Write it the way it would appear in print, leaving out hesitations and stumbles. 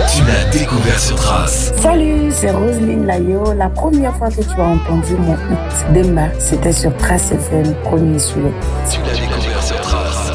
Tu l'as découvert sur Trace. Salut, c'est Roselyne Layo. La première fois que tu as entendu mon hit Demba, c'était sur Trace FM, premier sur le. Tu l'as découvert